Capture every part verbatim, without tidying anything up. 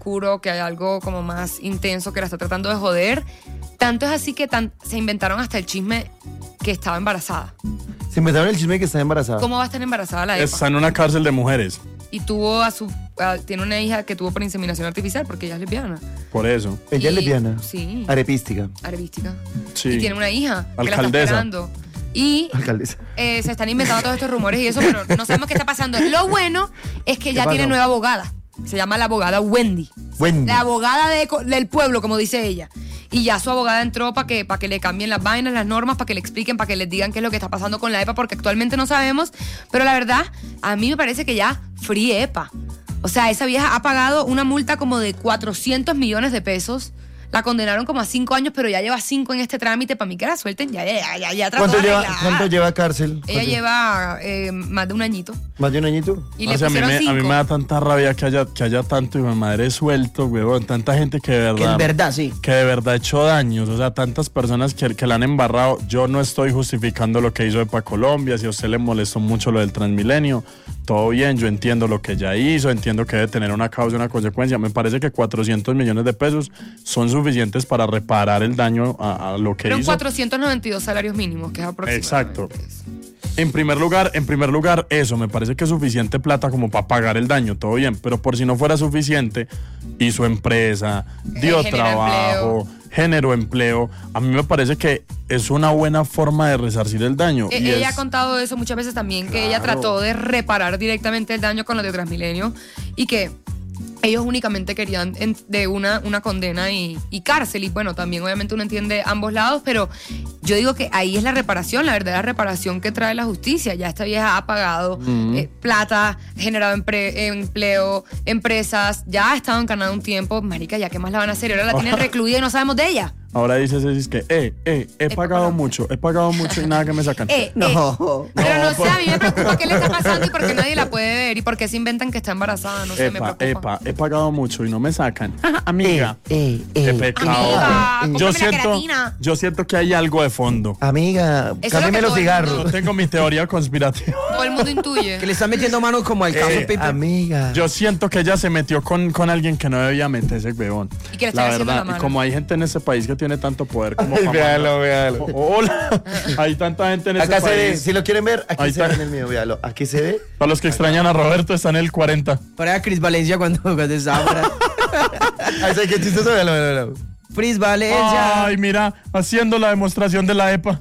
oscuro, que hay algo como más intenso que la está tratando de joder. Tanto es así que tan, se inventaron hasta el chisme que estaba embarazada. Se inventaron el chisme de que está embarazada. ¿Cómo va a estar embarazada la Epa? Está en una cárcel de mujeres. Y tuvo a su... a- tiene una hija que tuvo por inseminación artificial porque ella es lesbiana. Por eso. Ella es Y- lesbiana. Sí. Arepística. Arepística. Sí. Y tiene una hija que la está Alcaldesa. esperando. Y Alcaldesa. eh, se están inventando todos estos rumores y eso, pero no sabemos qué está pasando. Lo bueno es que ya pasó? tiene nueva abogada. Se llama la abogada Wendy. Wendy. La abogada de co- del pueblo, como dice ella. Y ya su abogada entró para que, pa' que le cambien las vainas, las normas, para que le expliquen, para que les digan qué es lo que está pasando con la EPA, porque actualmente no sabemos. Pero la verdad, a mí me parece que ya free EPA. O sea, esa vieja ha pagado una multa como de cuatrocientos millones de pesos. La condenaron como a cinco años, pero ya lleva cinco en este trámite. Para mí que la suelten, ya, ya, ya, ya trató ¿Cuánto de lleva, arreglar. ¿Cuánto lleva cárcel? Ella ¿Cuánto? lleva eh, más de un añito. ¿Más de un añito? Y O le sea, a, mí pusieron me, cinco. a mí me da tanta rabia que haya, que haya tanto hijo de madre suelto, huevón. Tanta gente que de verdad. Que es verdad, sí. Que de verdad ha hecho daños. O sea, tantas personas que, que la han embarrado. Yo no estoy justificando lo que hizo EPA Colombia. Si a usted le molestó mucho lo del Transmilenio, todo bien. Yo entiendo lo que ella hizo. Entiendo que debe tener una causa y una consecuencia. Me parece que cuatrocientos millones de pesos son suficientes para reparar el daño a, a lo que Fueron hizo. cuatrocientos noventa y dos salarios mínimos, que es aproximadamente. Exacto. En primer lugar, en primer lugar, eso, me parece que es suficiente plata como para pagar el daño, todo bien, pero por si no fuera suficiente, hizo empresa, dio Eh, genera trabajo, generó empleo. A mí me parece que es una buena forma de resarcir el daño. Eh, y ella es- ha contado eso muchas veces también, que ella trató de reparar directamente el daño con los de Transmilenio y que ellos únicamente querían en- de una, una condena y, y cárcel. Y bueno, también obviamente uno entiende ambos lados, pero yo digo que ahí es la reparación, la verdadera reparación que trae la justicia. Ya esta vieja ha pagado eh, plata, generado empre- empleo, empresas, ya ha estado encarnada un tiempo. Marica, ¿ya qué más la van a hacer? Y ahora la tienen recluida y no sabemos de ella. Ahora dice Ceci que, eh, eh, he pagado Colombia. mucho, he pagado mucho y nada que me sacan. Eh, No. eh, pero no, No, sé, a mí me preocupa qué le está pasando y por qué nadie la puede ver y por qué se inventan que está embarazada, no sé, me Epa, preocupa. epa, he pagado mucho y no me sacan. Amiga. Eh, eh, Qué eh, pecado. Amiga, eh, cómprame Yo la siento, queratina. yo siento que hay algo de fondo. Amiga, es cámbiame lo los que todo el cigarros. Yo tengo mi teoría conspirativa. Todo el mundo intuye. Que le están metiendo mano como el caso Eh, Pipe. Amiga. Yo siento que ella se metió con, con alguien que no debía meterse, huevón. Y que le están La haciendo la verdad, y mala. como hay gente en este país que tiene tanto poder como Ay, pa' véalo, mandar- véalo. Oh, hola. Hay tanta gente en este Acá se ve, país. si lo quieren ver, aquí Ahí se ve está. en el mío, véalo. Aquí se ve. Para los que extrañan a Roberto, está en el cuarenta. Para Cris Valencia cuando, cuando estaba fuera. Ay, ¿sabes qué chistoso? Véalo, véalo, véalo. Cris Valencia. Ay, mira, haciendo la demostración de la EPA.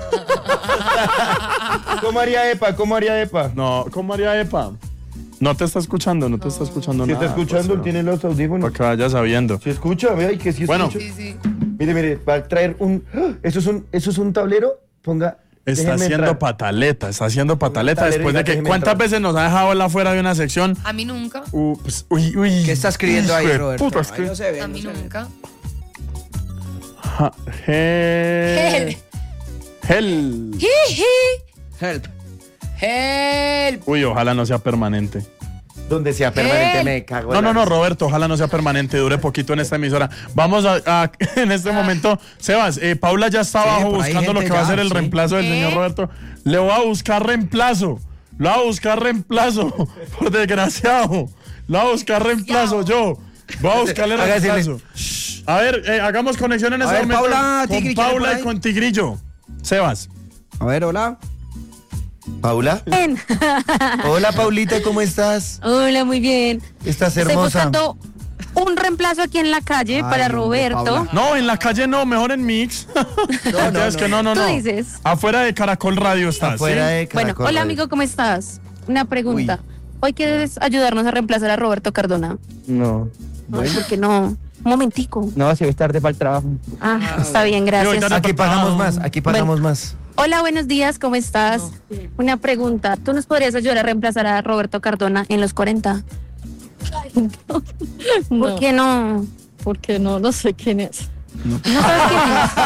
¿Cómo haría EPA? ¿Cómo haría EPA? No, ¿cómo haría EPA? No te está escuchando, no te está escuchando Si nada. está escuchando, pues, tiene los audífonos. para que vaya sabiendo. ¿Se escucha? Vea, y que sí Bueno. escucha. Sí, sí. Mire, mire, va a traer un... ¡Ah! ¿Eso es un, eso es un tablero? Ponga... Está déjeme haciendo entrar. pataleta, está haciendo pataleta tablero después y de que... déjeme ¿Cuántas entrar. veces nos ha dejado él afuera de una sección? A mí nunca. Uh, pues, uy, uy. ¿Qué está escribiendo ahí, Hijo de Roberto? puta, es Ahí que- no se ve, A no mí se ve. nunca. Ja, Hel. Hel. Jiji. Help. Help. Uy, ojalá no sea permanente. Donde sea permanente ¿Qué? me cago No, en no, la no, risa. Roberto, ojalá no sea permanente, dure poquito en esta emisora. Vamos a, a- en este momento, Sebas, eh, Paula ya está Sí, abajo por ahí buscando lo gente que va a ya, ser el sí. reemplazo del ¿Qué? señor Roberto. Le voy a buscar reemplazo, le voy a buscar reemplazo, por desgraciado. Le voy a buscar reemplazo yo. Voy a buscarle Hágase reemplazo. A ver, eh, hagamos conexión en A ese ver, momento Paula, con Tigri, ¿quién es por Paula y ahí? con Tigrillo. Sebas. A ver, hola. ¿Paula? Hola, Paulita, ¿cómo estás? Hola, muy bien. Estás Estoy hermosa. buscando un reemplazo aquí en la calle Ay, para hombre, Roberto. Paula. No, en la calle no, mejor en Mix. No, no, es que no, no, Tú no. dices. Afuera de Caracol Radio está, Afuera ¿sí? de Bueno, Caracol hola Radio. amigo, ¿cómo estás? Una pregunta. ¿Hoy quieres ayudarnos a reemplazar a Roberto Cardona? No, Ay, ¿por qué no? Un momentico. no, si voy tarde para el trabajo. Ah, está bien, Sí, hoy gracias. tarde- Aquí pagamos más, aquí pagamos más. Hola, buenos días, ¿cómo estás? Una pregunta. ¿Tú nos podrías ayudar a reemplazar a Roberto Cardona en los cuarenta? ¿Por No. qué no? Porque no, no sé quién es. ¿No sabes quién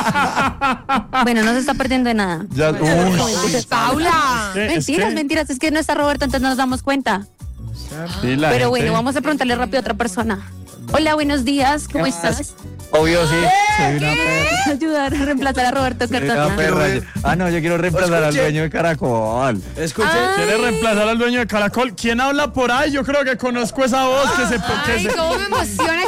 es? Bueno, no se está perdiendo de nada. Ya, uy, Pues, Paula. ¿qué? Es Mentiras, que- mentiras, es que no está Roberto, entonces no nos damos cuenta. Sí, la Pero gente- bueno, vamos a preguntarle rápido a otra persona. Hola, buenos días, ¿cómo estás? Obvio, sí. Soy una perra. Ayudar a reemplazar a Roberto Soy una Cardona. perra. Ah, no, yo quiero reemplazar al Escuche. dueño de Caracol. Escuche. ¿Quiere reemplazar al dueño de Caracol? ¿Quién habla por ahí? Yo creo que conozco esa voz que se... que Ay, se- cómo me emociona